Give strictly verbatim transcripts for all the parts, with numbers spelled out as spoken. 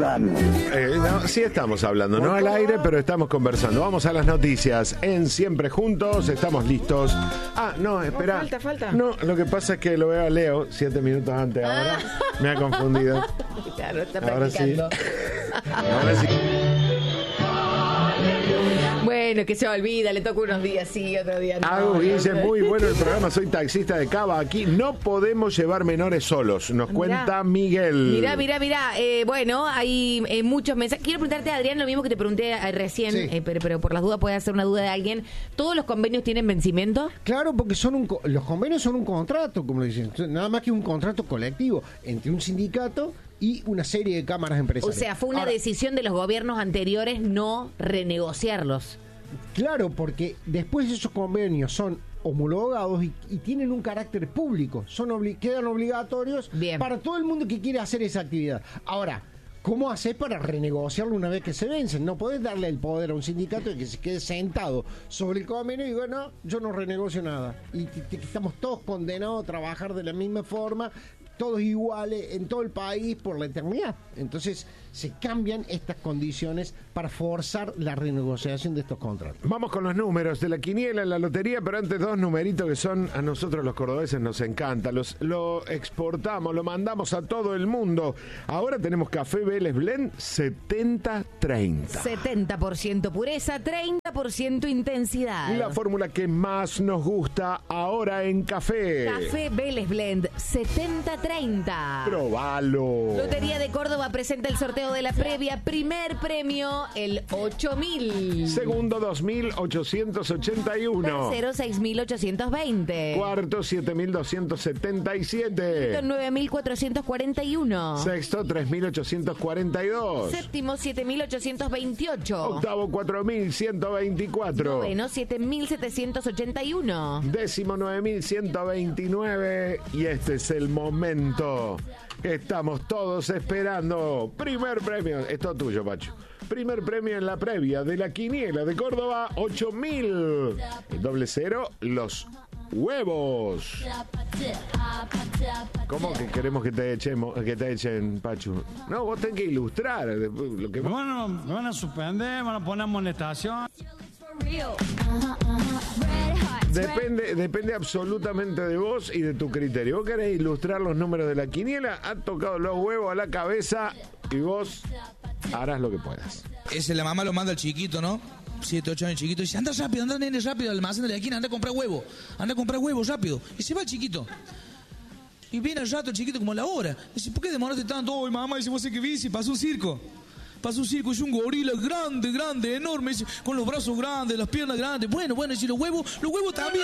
hablando. Eh, no, sí estamos hablando, no al aire, pero estamos conversando. Vamos a las noticias en Siempre Juntos, estamos listos. Ah, no, espera. No, falta, falta. No, lo que pasa es que lo veo a Leo siete minutos antes ahora. Me ha confundido. Claro, está Ahora sí. practicando. Ahora sí. Bueno, que se olvida, le toca unos días sí, otro día no. Hago, Guille, muy bueno el programa. Soy taxista de Cava. Aquí no podemos llevar menores solos. Nos cuenta Mirá. Miguel. Mirá, mirá, mirá. Eh, bueno, hay eh, muchos mensajes. Quiero preguntarte, Adrián, lo mismo que te pregunté eh, recién, Sí. eh, pero, pero por las dudas puede ser una duda de alguien. ¿Todos los convenios tienen vencimiento? Claro, porque son un, co- los convenios son un contrato, como lo dicen. Entonces, nada más que un contrato colectivo entre un sindicato y una serie de cámaras O empresariales. sea, fue una Ahora, decisión de los gobiernos anteriores no renegociarlos. Claro, porque después esos convenios son homologados y, y tienen un carácter público, son obli- quedan obligatorios Bien. para todo el mundo que quiere hacer esa actividad. Ahora, ¿cómo haces para renegociarlo una vez que se vencen? No podés darle el poder a un sindicato de que se quede sentado sobre el convenio y diga, no, yo no renegocio nada. Y t- t- estamos todos condenados a trabajar de la misma forma, todos iguales en todo el país por la eternidad. Entonces se cambian estas condiciones para forzar la renegociación de estos contratos. Vamos con los números de la quiniela en la lotería, pero antes dos numeritos que son a nosotros los cordobeses nos encanta. Los, lo exportamos, lo mandamos a todo el mundo. Ahora tenemos Café Vélez Blend setenta treinta. setenta por ciento pureza, treinta por ciento intensidad. La fórmula que más nos gusta ahora en café. Café Vélez Blend setenta treinta. Probalo. Lotería de Córdoba presenta el sorteo de la previa. Primer premio, el ocho mil. Segundo, dos mil ochocientos ochenta y uno. Tercero, seis mil ochocientos veinte. Cuarto, siete mil doscientos setenta y siete. nueve mil cuatrocientos cuarenta y uno. Sexto, tres mil ochocientos cuarenta y dos. Séptimo, siete mil ochocientos veintiocho. Octavo, cuatro mil ciento veinticuatro. Noveno, siete mil setecientos ochenta y uno. Décimo, nueve mil ciento veintinueve. Y este es el momento que estamos todos esperando. Primer premio. Es todo tuyo, Pacho. Primer premio en la previa de la quiniela de Córdoba, ocho mil. El doble cero, los huevos. ¿Cómo que queremos que te echemos, que te echen, Pachu? No, vos tenés que ilustrar lo que Me van, a, me van a suspender, van a poner amonestación. Depende, depende absolutamente de vos y de tu criterio. Vos querés ilustrar los números de la quiniela, han tocado los huevos a la cabeza y vos harás lo que puedas. Ese, la mamá lo manda al chiquito, ¿no? Siete, ocho años chiquito. Y dice, anda rápido, anda nene rápido al almacén de la esquina, anda a comprar huevo. Anda a comprar huevo rápido. Y se va el chiquito. Y viene al rato el chiquito como a la hora. Dice, ¿por qué demoraste tanto? Hoy mamá, dice, vos sé que bici, pasó un circo. Pasó un circo, es un gorila grande, grande, enorme, dice, con los brazos grandes, las piernas grandes. Bueno, bueno, y los huevos, los huevos también.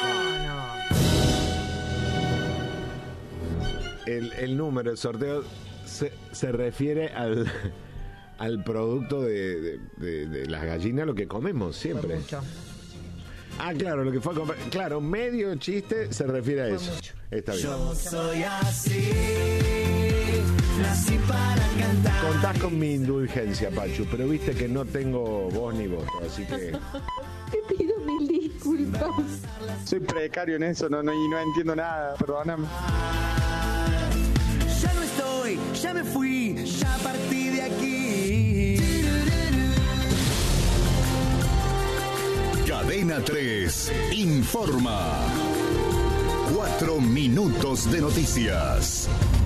El, el número, el sorteo, se, se refiere al, al producto de, de, de, de las gallinas, lo que comemos siempre. Ah, claro, lo que fue a comprar. Claro, medio chiste se refiere a eso. Está bien. Yo soy así, nací para cantar. Contás con mi indulgencia, Pachu, pero viste que no tengo voz ni voto, así que... Te pido mil disculpas. Soy precario en eso, no, no, y no entiendo nada, perdóname. Ya no estoy, ya me fui, ya partí de aquí. Cadena tres informa. Cuatro minutos de noticias.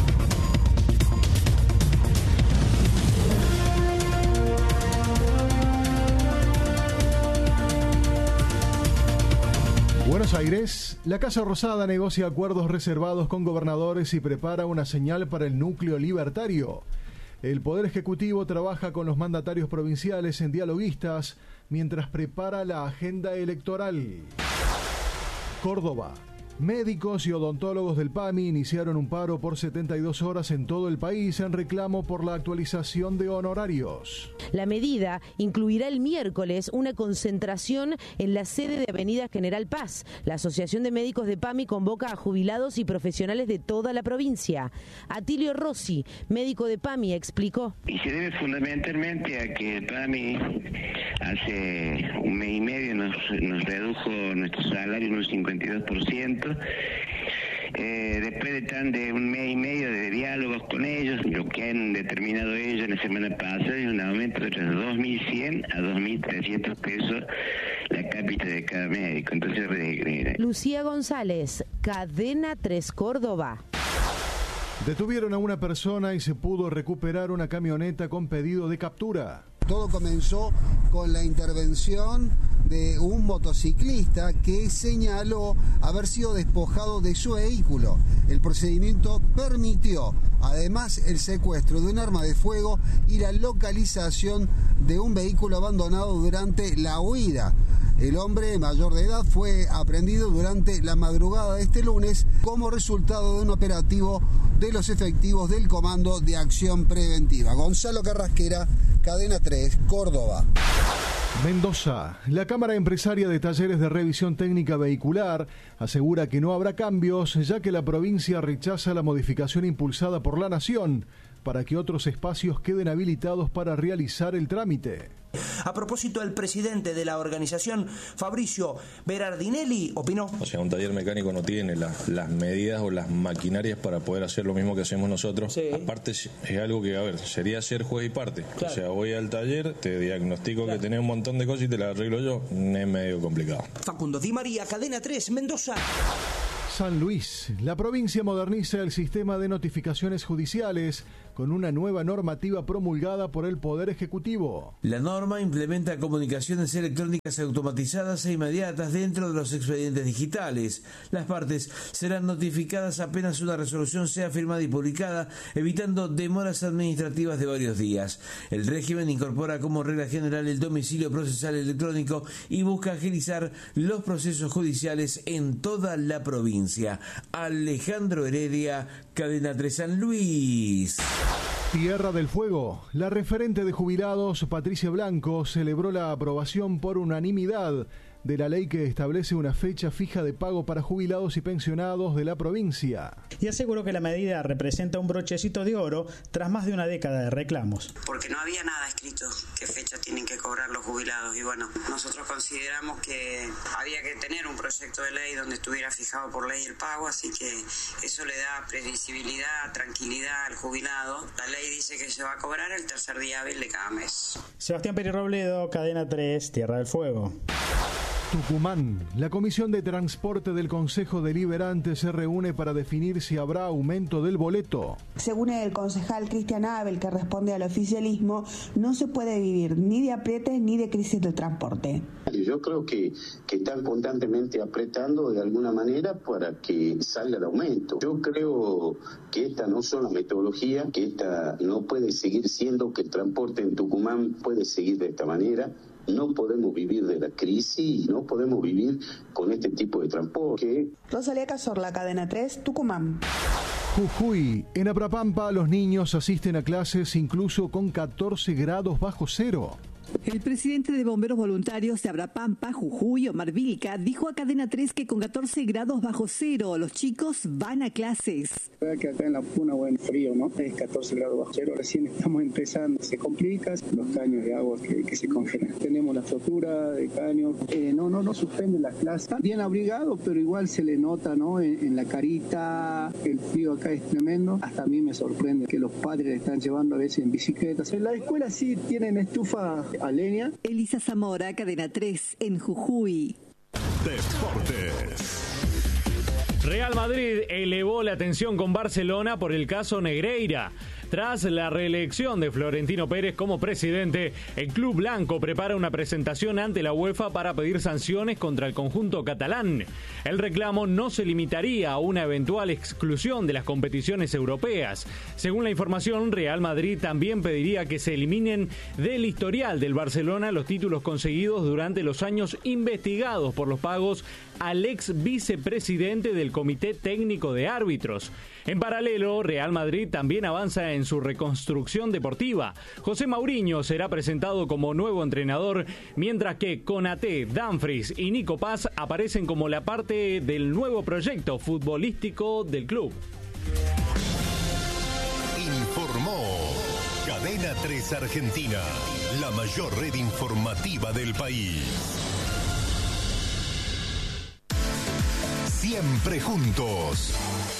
Buenos Aires, la Casa Rosada negocia acuerdos reservados con gobernadores y prepara una señal para el núcleo libertario. El Poder Ejecutivo trabaja con los mandatarios provinciales en dialoguistas mientras prepara la agenda electoral. Córdoba. Médicos y odontólogos del PAMI iniciaron un paro por setenta y dos horas en todo el país en reclamo por la actualización de honorarios. La medida incluirá el miércoles una concentración en la sede de Avenida General Paz. La Asociación de Médicos de PAMI convoca a jubilados y profesionales de toda la provincia. Atilio Rossi, médico de PAMI, explicó. Y se debe fundamentalmente a que PAMI hace un mes y medio nos, nos redujo nuestro salario en un cincuenta y dos por ciento Eh, después de tan de un mes y medio de diálogos con ellos, lo que han determinado ellos en la semana pasada es un aumento de dos mil cien a dos mil trescientos pesos la cápita de cada médico. Entonces, eh, Lucía González, Cadena tres Córdoba. Detuvieron a una persona y se pudo recuperar una camioneta con pedido de captura. Todo comenzó con la intervención de un motociclista que señaló haber sido despojado de su vehículo. El procedimiento permitió además el secuestro de un arma de fuego y la localización de un vehículo abandonado durante la huida. El hombre mayor de edad fue aprehendido durante la madrugada de este lunes como resultado de un operativo de los efectivos del Comando de Acción Preventiva. Gonzalo Carrasquera, Cadena tres, Córdoba. Mendoza. La Cámara Empresaria de Talleres de Revisión Técnica Vehicular asegura que no habrá cambios, ya que la provincia rechaza la modificación impulsada por la Nación para que otros espacios queden habilitados para realizar el trámite. A propósito, el presidente de la organización, Fabricio Berardinelli, opinó: O sea, un taller mecánico no tiene la, las medidas o las maquinarias para poder hacer lo mismo que hacemos nosotros. Sí. Aparte, es algo que, a ver, sería ser juez y parte. Claro. O sea, voy al taller, te diagnostico claro. que tenés un montón de cosas y te las arreglo yo. Es medio complicado. Facundo Di María, Cadena tres, Mendoza. San Luis. La provincia moderniza el sistema de notificaciones judiciales con una nueva normativa promulgada por el Poder Ejecutivo. La norma implementa comunicaciones electrónicas automatizadas e inmediatas dentro de los expedientes digitales. Las partes serán notificadas apenas una resolución sea firmada y publicada, evitando demoras administrativas de varios días. El régimen incorpora como regla general el domicilio procesal electrónico y busca agilizar los procesos judiciales en toda la provincia. Alejandro Heredia, Cadena tres San Luis. Tierra del Fuego. La referente de jubilados, Patricia Blanco, celebró la aprobación por unanimidad de la ley que establece una fecha fija de pago para jubilados y pensionados de la provincia. Y aseguró que la medida representa un brochecito de oro tras más de una década de reclamos. Porque no había nada escrito qué fecha tienen que cobrar los jubilados y bueno, nosotros consideramos que había que tener un proyecto de ley donde estuviera fijado por ley el pago, así que eso le da previsibilidad, tranquilidad al jubilado. La ley dice que se va a cobrar el tercer día hábil de cada mes. Sebastián Peri Robledo, Cadena tres, Tierra del Fuego. Tucumán. La Comisión de Transporte del Consejo Deliberante se reúne para definir si habrá aumento del boleto. Según el concejal Cristian Abel, que responde al oficialismo, no se puede vivir ni de aprietes ni de crisis del transporte. Yo creo que, que están constantemente apretando de alguna manera para que salga el aumento. Yo creo que esta no son las metodologías, que esta no puede seguir siendo, que el transporte en Tucumán puede seguir de esta manera. No podemos vivir de la crisis, no podemos vivir con este tipo de transporte. Rosalía Cazorla, Cadena tres, Tucumán. Jujuy. En Abrapampa los niños asisten a clases incluso con catorce grados bajo cero. El presidente de Bomberos Voluntarios de Abrapampa, Jujuy, Omar Vilca, dijo a Cadena tres que con catorce grados bajo cero los chicos van a clases. La verdad que acá en la Puna, bueno, frío, ¿no? Es catorce grados bajo cero, recién estamos empezando, se complica, los caños de agua que, que se congelan. Tenemos la fractura de caños, eh, no, no, no suspenden las clases. Bien abrigado, pero igual se le nota, ¿no? En, en la carita, el frío acá es tremendo. Hasta a mí me sorprende que los padres le están llevando a veces en bicicletas. En la escuela sí tienen estufa a leña. Elisa Zamora, Cadena tres, en Jujuy. Deportes. Real Madrid elevó la tensión con Barcelona por el caso Negreira. Tras la reelección de Florentino Pérez como presidente, el club blanco prepara una presentación ante la UEFA para pedir sanciones contra el conjunto catalán. El reclamo no se limitaría a una eventual exclusión de las competiciones europeas. Según la información, Real Madrid también pediría que se eliminen del historial del Barcelona los títulos conseguidos durante los años investigados por los pagos al ex vicepresidente del Comité Técnico de Árbitros. En paralelo, Real Madrid también avanza en su reconstrucción deportiva. José Mourinho será presentado como nuevo entrenador, mientras que Konaté, Dumfries y Nico Paz aparecen como la parte del nuevo proyecto futbolístico del club. Informó Cadena tres Argentina, la mayor red informativa del país. Siempre juntos.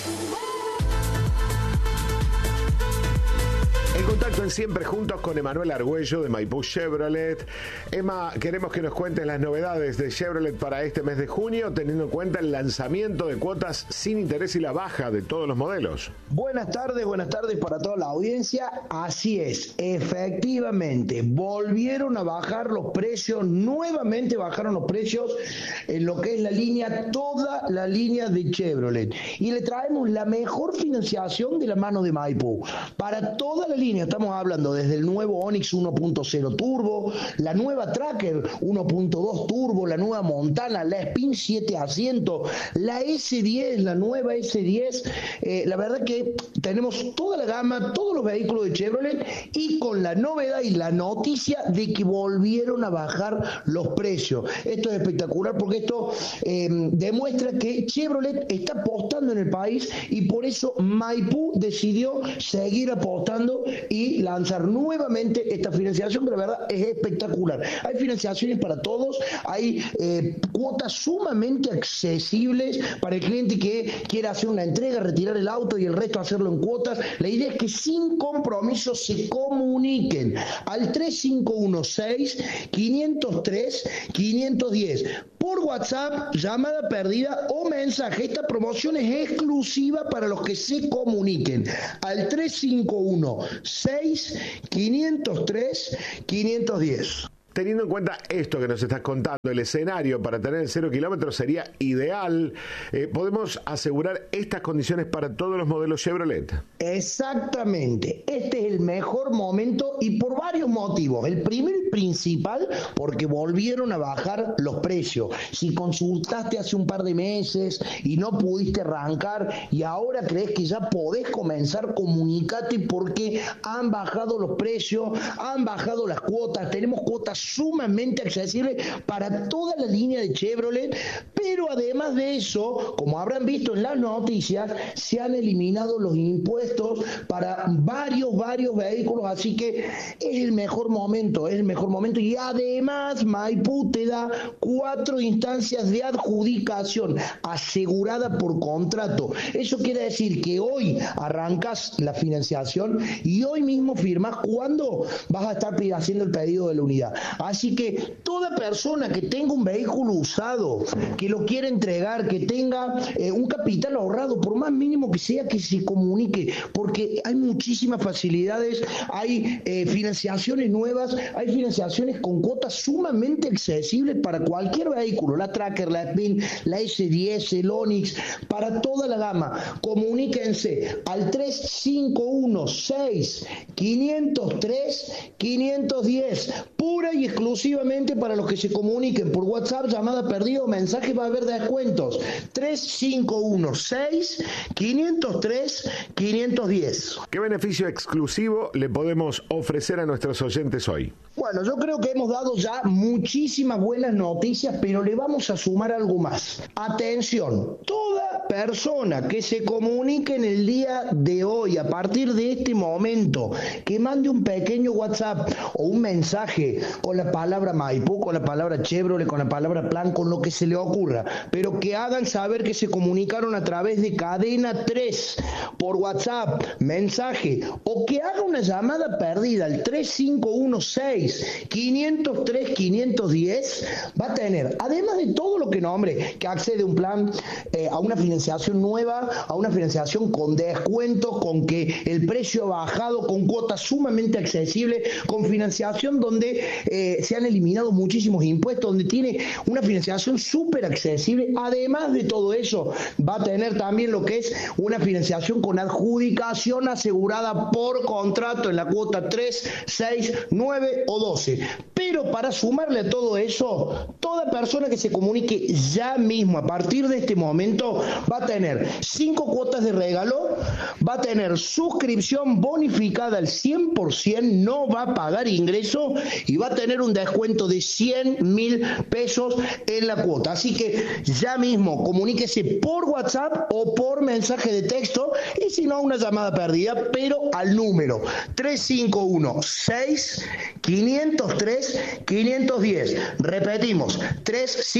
En contacto en Siempre Juntos con Emanuel Argüello de Maipú Chevrolet. Emma, queremos que nos cuentes las novedades de Chevrolet para este mes de junio, teniendo en cuenta el lanzamiento de cuotas sin interés y la baja de todos los modelos. Buenas tardes, buenas tardes para toda la audiencia. Así es, efectivamente, volvieron a bajar los precios, nuevamente bajaron los precios en lo que es la línea, toda la línea de Chevrolet. Y le traemos la mejor financiación de la mano de Maipú. Para toda la línea, estamos hablando desde el nuevo Onix uno punto cero Turbo, la nueva Tracker uno punto dos Turbo, la nueva Montana, la Spin siete asientos, la ese diez, la nueva ese diez. Eh, la verdad que tenemos toda la gama, todos los vehículos de Chevrolet, y con la novedad y la noticia de que volvieron a bajar los precios. Esto es espectacular porque esto eh, demuestra que Chevrolet está apostando en el país, y por eso Maipú decidió seguir apostando y lanzar nuevamente esta financiación, que la verdad es espectacular. Hay financiaciones para todos, hay eh, cuotas sumamente accesibles para el cliente que quiera hacer una entrega, retirar el auto y el resto hacerlo en cuotas. La idea es que sin compromiso se comuniquen al tres cinco uno seis, cinco cero tres, cinco uno cero por WhatsApp, llamada perdida o mensaje. Esta promoción es exclusiva para los que se comuniquen al tres cinco uno seis, cinco cero tres, cinco uno cero. Teniendo en cuenta esto que nos estás contando, el escenario para tener el cero kilómetros sería ideal. Eh, ¿Podemos asegurar estas condiciones para todos los modelos Chevrolet? Exactamente. Este es el mejor momento, y por varios motivos. El primero y principal, porque volvieron a bajar los precios. Si consultaste hace un par de meses y no pudiste arrancar y ahora crees que ya podés comenzar, comunicate, porque han bajado los precios, han bajado las cuotas. Tenemos cuotas sumamente accesible para toda la línea de Chevrolet, pero además de eso, como habrán visto en las noticias, se han eliminado los impuestos para varios, varios vehículos, así que es el mejor momento, es el mejor momento, y además Maipú te da cuatro instancias de adjudicación asegurada por contrato. Eso quiere decir que hoy arrancas la financiación y hoy mismo firmas cuando vas a estar haciendo el pedido de la unidad. Así que toda persona que tenga un vehículo usado, que lo quiera entregar, que tenga eh, un capital ahorrado, por más mínimo que sea, que se comunique, porque hay muchísimas facilidades, hay eh, financiaciones nuevas, hay financiaciones con cuotas sumamente accesibles para cualquier vehículo, la Tracker, la Spin, la ese diez, el Onix, para toda la gama. Comuníquense al tres cinco uno seis, cinco cero tres, cinco uno cero, pura y exclusivamente para los que se comuniquen por WhatsApp, llamada perdida o mensaje. Va a haber descuentos. tres cinco uno seis, cinco cero tres, cinco uno cero. ¿Qué beneficio exclusivo le podemos ofrecer a nuestros oyentes hoy? Bueno, yo creo que hemos dado ya muchísimas buenas noticias, pero le vamos a sumar algo más. Atención, toda persona que se comunique en el día de hoy, a partir de este momento, que mande un pequeño WhatsApp o un mensaje con la palabra Maipú, con la palabra Chevrolet, con la palabra Plan, con lo que se le ocurra, pero que hagan saber que se comunicaron a través de Cadena tres por WhatsApp, mensaje, o que haga una llamada perdida al tres cinco uno seis, cinco cero tres, cinco uno cero, va a tener, además de todo lo que nombre, que accede a un plan, eh, a una financiación nueva, a una financiación con descuento, con que el precio ha bajado, con cuotas sumamente accesibles, con financiación donde eh, se han eliminado muchísimos impuestos, donde tiene una financiación súper accesible. Además de todo eso, va a tener también lo que es una financiación con adjudicación asegurada por contrato en la cuota tres, seis, nueve o doce. Pero para sumarle a todo eso, toda persona que se comunique ya mismo, a partir de este momento, va a tener cinco cuotas de regalo, va a tener suscripción bonificada al cien por ciento, no va a pagar ingreso y va a tener un descuento de cien mil pesos en la cuota. Así que ya mismo comuníquese por WhatsApp o por mensaje de texto, y si no, una llamada perdida, pero al número tres cinco uno seis, cinco cero tres, cinco uno cero. Repetimos, tres cinco uno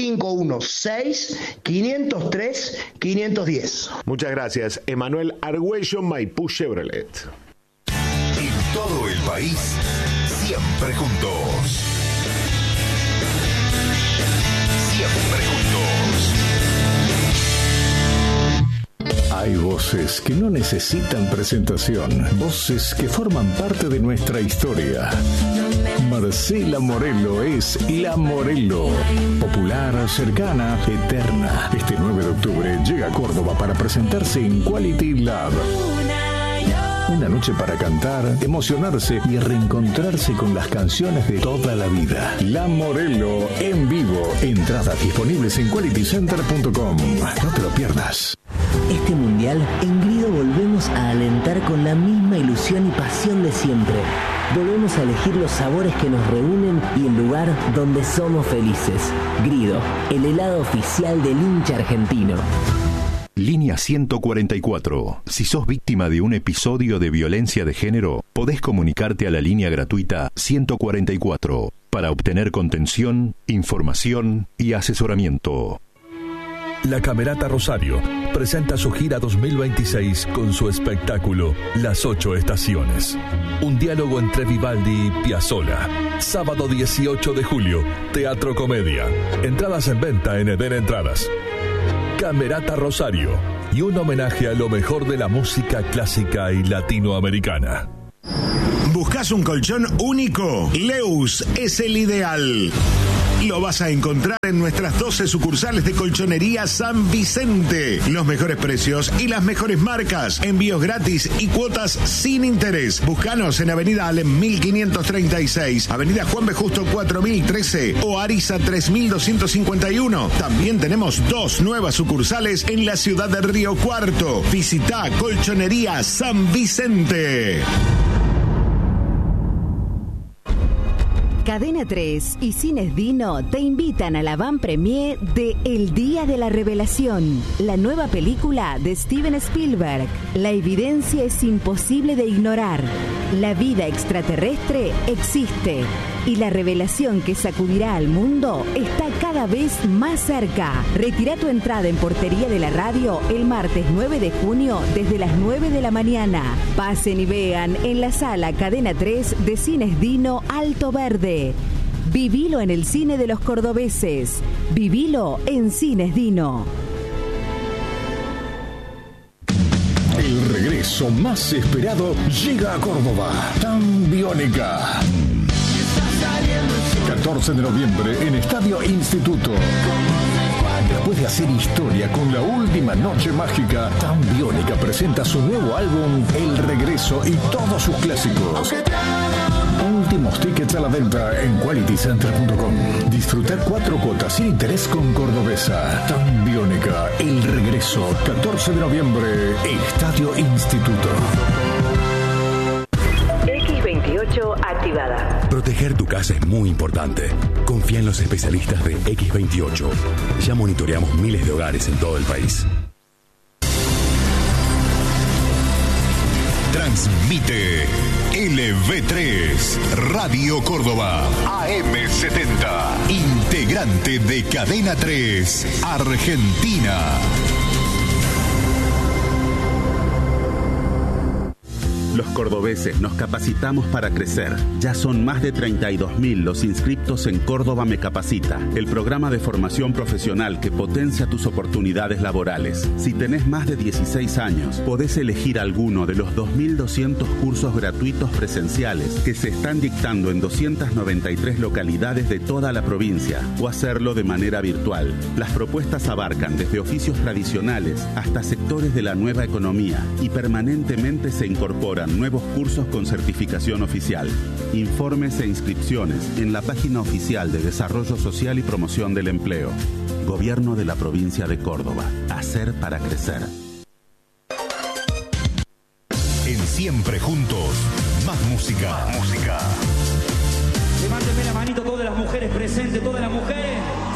uno seis, quinientos tres, quinientos diez. Muchas gracias. Emanuel Argüello, Maipú Chevrolet. En todo el país, siempre juntos. Siempre juntos. Hay voces que no necesitan presentación, voces que forman parte de nuestra historia. Marcela Morelo es La Morelo, popular, cercana, eterna. Este nueve de octubre llega a Córdoba para presentarse en Quality Lab. Una noche para cantar, emocionarse y reencontrarse con las canciones de toda la vida. La Morelo en vivo. Entradas disponibles en quality center punto com. No te lo pierdas. Este mundial, en Grido volvemos a alentar con la misma ilusión y pasión de siempre. Volvemos a elegir los sabores que nos reúnen y el lugar donde somos felices. Grido, el helado oficial del hincha argentino. Línea ciento cuarenta y cuatro. Si sos víctima de un episodio de violencia de género, podés comunicarte a la línea gratuita ciento cuarenta y cuatro para obtener contención, información y asesoramiento. La Camerata Rosario presenta su gira dos mil veintiséis con su espectáculo Las Ocho Estaciones. Un diálogo entre Vivaldi y Piazzolla. Sábado dieciocho de julio, Teatro Comedia. Entradas en venta en Eden Entradas. Camerata Rosario y un homenaje a lo mejor de la música clásica y latinoamericana. ¿Buscas un colchón único? Leus es el ideal. Lo vas a encontrar en nuestras doce sucursales de Colchonería San Vicente. Los mejores precios y las mejores marcas. Envíos gratis y cuotas sin interés. Búscanos en Avenida Alem mil quinientos treinta y seis, Avenida Juan B. Justo cuatro mil trece o Ariza tres mil doscientos cincuenta y uno. También tenemos dos nuevas sucursales en la ciudad de Río Cuarto. Visita Colchonería San Vicente. Cadena tres y Cines Dino te invitan a la van premier de El Día de la Revelación, la nueva película de Steven Spielberg. La evidencia es imposible de ignorar. La vida extraterrestre existe y la revelación que sacudirá al mundo está cada vez más cerca. Retira tu entrada en Portería de la Radio el martes nueve de junio desde las nueve de la mañana. Pasen y vean en la sala Cadena tres de Cines Dino Alto Verde. Vivilo en el cine de los cordobeses. Vivilo en Cines Dino. El regreso más esperado llega a Córdoba. Tan Biónica. catorce de noviembre en Estadio Instituto. Después de hacer historia con la última noche mágica, Tan Biónica presenta su nuevo álbum El Regreso y todos sus clásicos. Últimos tickets a la venta en quality center punto com. Disfrutar cuatro cuotas sin interés con Cordobesa. Tan Biónica, El Regreso, catorce de noviembre, Estadio Instituto. X veintiocho activada. Proteger tu casa es muy importante. Confía en los especialistas de X veintiocho. Ya monitoreamos miles de hogares en todo el país. Transmite L V tres, Radio Córdoba, A M setenta, integrante de Cadena tres, Argentina. Los cordobeses nos capacitamos para crecer. Ya son más de treinta y dos mil los inscriptos en Córdoba Me Capacita, el programa de formación profesional que potencia tus oportunidades laborales. Si tenés más de dieciséis años, podés elegir alguno de los dos mil doscientos cursos gratuitos presenciales que se están dictando en doscientas noventa y tres localidades de toda la provincia o hacerlo de manera virtual. Las propuestas abarcan desde oficios tradicionales hasta sectores de la nueva economía y permanentemente se incorporan nuevos cursos con certificación oficial. Informes e inscripciones en la página oficial de Desarrollo Social y Promoción del Empleo. Gobierno de la Provincia de Córdoba. Hacer para crecer. En Siempre Juntos, más música. Más música. Levánteme la manito todas las mujeres presentes, todas las mujeres.